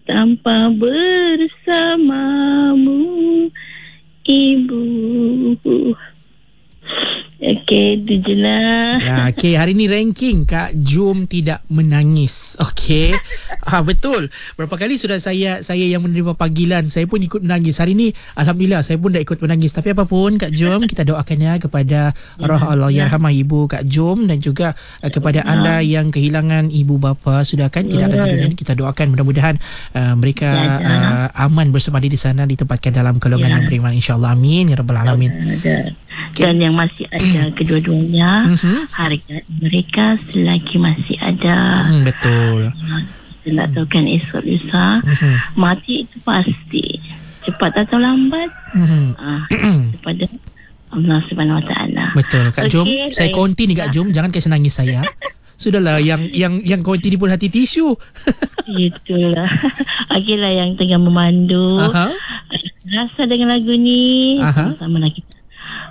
tanpa bersamamu, ibu. Okey, itu je lah. Ya, okey, hari ni ranking Kak Jom tidak menangis. Okey. Betul. Berapa kali sudah saya yang menerima panggilan, saya pun ikut menangis. Hari ni alhamdulillah saya pun dah ikut menangis. Tapi apapun Kak Jom, kita doakan ya kepada roh Allahyarhamah ibu Kak Jom, dan juga kepada anda yang kehilangan ibu bapa sudah kan tidak ada di dunia ni. Kita doakan mudah-mudahan mereka aman bersama di sana, ditempatkan dalam golongan yang beriman, insya-Allah. Amin ya rabbal alamin. Okay. Dan yang masih ada kedua-duanya, harga mereka selagi masih ada. Betul. Kita tak tahu kan esok lusa. Mati itu pasti, cepat atau lambat, kepada Allah Subhanahu Wa Taala. Betul Kak Jom. Saya konti ni Kak Jom, jangan kasi nangis saya. Sudahlah, yang konti ni pun hati tisu. Itulah. Okeylah, yang tengah memandu, rasa dengan lagu ni sama-sama lah kita.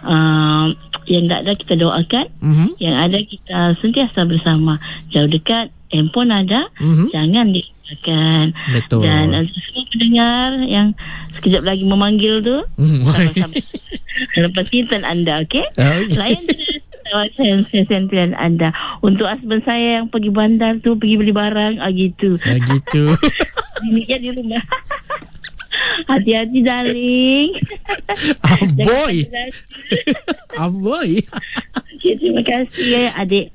Yang tak ada kita doakan, yang ada kita sentiasa bersama. Jauh dekat, handphone ada, jangan dilupakan. Betul. Dan semua pendengar yang sekejap lagi memanggil tu, sama-sama lepas kita anda, okey? Layan kawasan pilihan anda. Untuk husband saya yang pergi bandar tu, pergi beli barang, gitu. Gitu. Ini kan di rumah. Hati-hati darling. Aboy. Aboy. Okay, terima kasih adik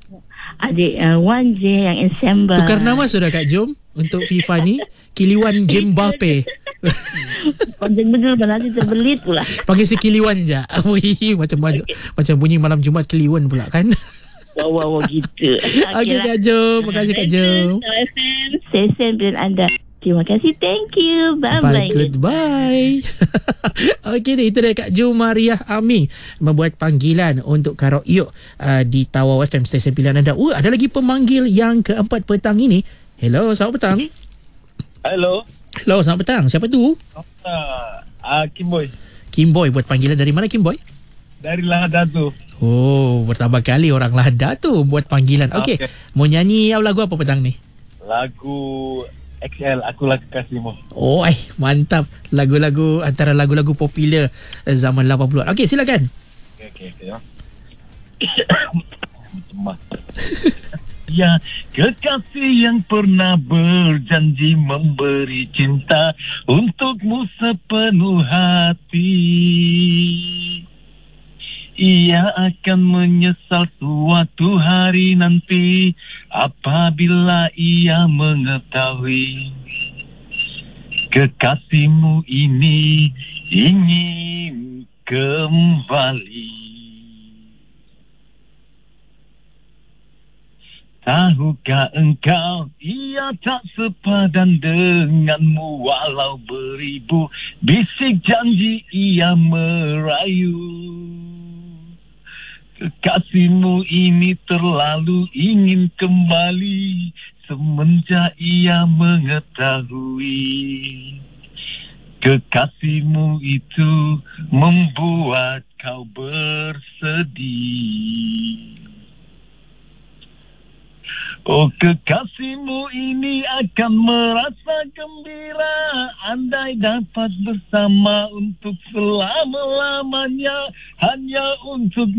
Wan J yang ensemble. Tukar nama sudah Kak Jom untuk FIFA ni, Kiliwan Jembape. Panjang betul, nanti terbelit pula. Panggil si Kiliwan je. Macam bunyi malam Jumaat Kiliwan pula kan. Wow gitu. Okey Kak Jom, terima kasih Kak Jom. Sesen dan anda. Terima kasih, thank you. Bye-bye. Goodbye. Okey, itu dia Kak Jom Mariah Ami membuat panggilan untuk karaoke di Tawau FM, stesen pilihan anda. Ada lagi pemanggil yang keempat petang ini. Hello, selamat petang. Hello, selamat petang. Siapa tu? Kim Boy. Kim Boy, buat panggilan dari mana Kim Boy? Dari Lahad Datu. Oh, bertambah kali orang Lahad Datu buat panggilan. Okey, mau nyanyi lagu apa petang ni? Lagu XL, Akulah Kekasihmu. Oh, mantap. Lagu-lagu antara lagu-lagu popular zaman 80-an. Okey, silakan. Okey. Ya, kekasih yang pernah berjanji memberi cinta untukmu sepenuh hati, ia akan menyesal suatu hari nanti apabila ia mengetahui kekasihmu ini ingin kembali. Tahukah engkau ia tak sepadan denganmu, walau beribu bisik janji ia merayu. Kekasihmu ini terlalu ingin kembali semenjak ia mengetahui kekasihmu itu membuat kau bersedih. Oh, kekasihmu ini akan merasa gembira andai dapat bersama untuk selama-lamanya, hanya untuk